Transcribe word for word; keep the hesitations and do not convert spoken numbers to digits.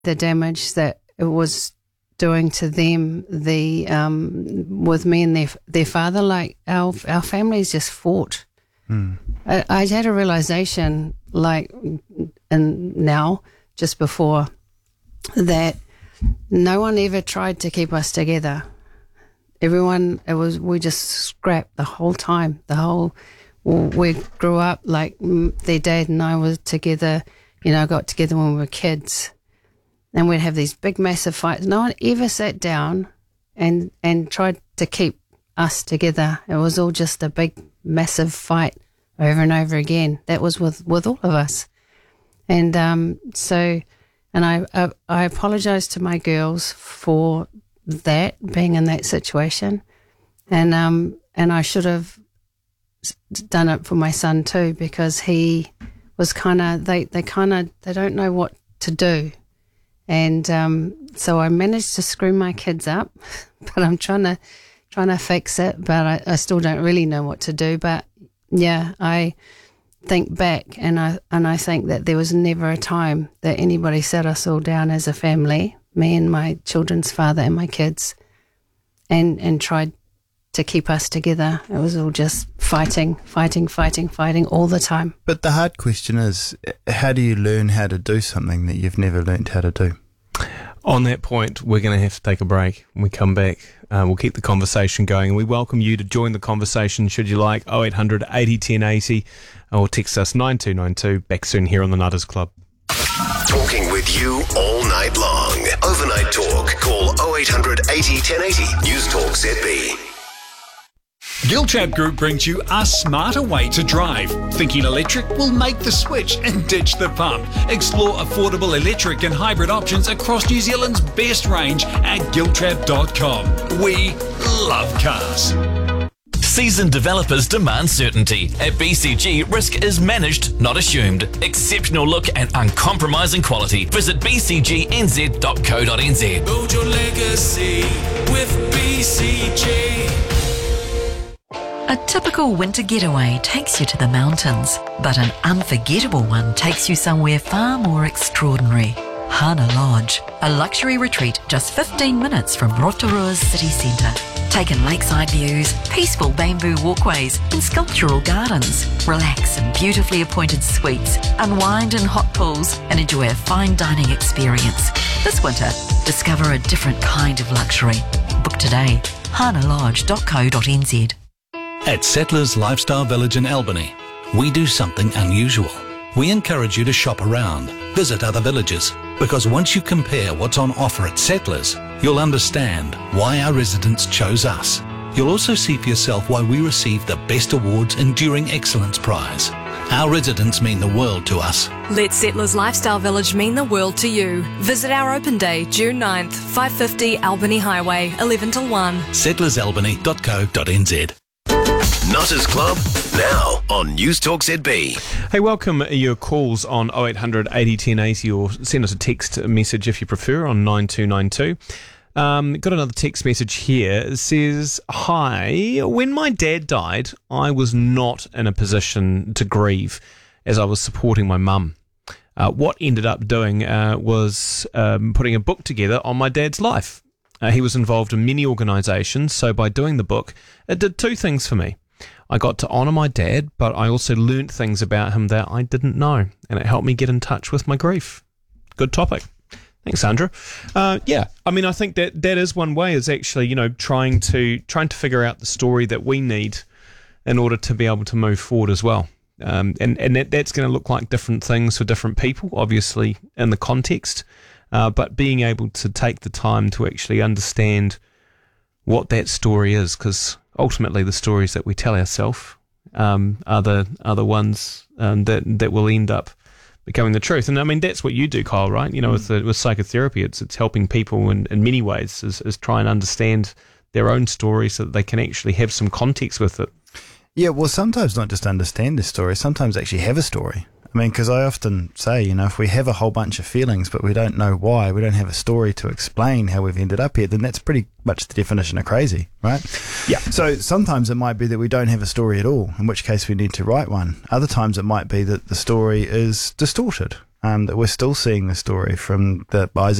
the damage that it was doing to them, the um, with me and their their father. Like our our families just fought. Mm. I, I had a realization, like, and now just before that, no one ever tried to keep us together. Everyone, it was we just scrapped the whole time. The whole we grew up like their dad and I were together. You know, got together when we were kids. And we'd have these big, massive fights. No one ever sat down and and tried to keep us together. It was all just a big, massive fight over and over again. That was with, with all of us. And um, so, and I, I I apologise to my girls for that, being in that situation. And um and I should have done it for my son too, because he was kind of, they, they kind of, they don't know what to do. And um, so I managed to screw my kids up, but I'm trying to trying to fix it. But I, I still don't really know what to do. But yeah, I think back and I and I think that there was never a time that anybody sat us all down as a family, me and my children's father and my kids, and and tried to keep us together. It was all just fighting, fighting, fighting, fighting all the time. But the hard question is, how do you learn how to do something that you've never learned how to do? On that point, we're going to have to take a break. When we come back, uh, we'll keep the conversation going. And we welcome you to join the conversation, should you like, oh eight hundred eighty ten eighty, or text us nine two nine two. Back soon here on the Nutters Club. Talking with you all night long. Overnight talk. Call oh eight hundred eighty ten eighty. News Talk Z B. Giltrap Group brings you a smarter way to drive. Thinking electric? Will make the switch and ditch the pump. Explore affordable electric and hybrid options across New Zealand's best range at giltrap dot com. We love cars. Seasoned developers demand certainty. At B C G, risk is managed, not assumed. Exceptional look and uncompromising quality. Visit b c g n z dot co dot n z. Build your legacy with B C G. A typical winter getaway takes you to the mountains, but an unforgettable one takes you somewhere far more extraordinary. Hana Lodge, a luxury retreat just fifteen minutes from Rotorua's city centre. Take in lakeside views, peaceful bamboo walkways and sculptural gardens. Relax in beautifully appointed suites, unwind in hot pools and enjoy a fine dining experience. This winter, discover a different kind of luxury. Book today, hana lodge dot co dot n z. At Settlers Lifestyle Village in Albany, we do something unusual. We encourage you to shop around, visit other villages, because once you compare what's on offer at Settlers, you'll understand why our residents chose us. You'll also see for yourself why we received the Best Awards Enduring Excellence Prize. Our residents mean the world to us. Let Settlers Lifestyle Village mean the world to you. Visit our open day, June ninth, five fifty Albany Highway, eleven till one. settlers albany dot co dot n z. Nutters Club, now on News Talk Z B. Hey, welcome your calls on oh eight hundred eighty ten eighty, or send us a text message if you prefer on nine two nine two. Um, got another text message here. It says, hi, when my dad died, I was not in a position to grieve as I was supporting my mum. Uh, what ended up doing uh, was um, putting a book together on my dad's life. Uh, he was involved in many organisations, so by doing the book, it did two things for me. I got to honour my dad, but I also learnt things about him that I didn't know, and it helped me get in touch with my grief. Good topic. Thanks, Sandra. Uh, yeah, I mean, I think that that is one way, is actually, you know, trying to trying to figure out the story that we need in order to be able to move forward as well. Um, and and that, that's going to look like different things for different people, obviously, in the context. Uh, but being able to take the time to actually understand what that story is, because ultimately the stories that we tell ourselves um, are the are the ones um, that that will end up becoming the truth. And I mean, that's what you do, Kyle, right? You know, mm. with the, with psychotherapy, it's it's helping people in, in many ways, is, is try and understand their own story so that they can actually have some context with it. Yeah, well, sometimes not just understand the story, sometimes actually have a story. I mean, because I often say, you know, if we have a whole bunch of feelings but we don't know why, we don't have a story to explain how we've ended up here, then that's pretty much the definition of crazy, right? Yeah. So sometimes it might be that we don't have a story at all, in which case we need to write one. Other times it might be that the story is distorted, um, that we're still seeing the story from the Isaac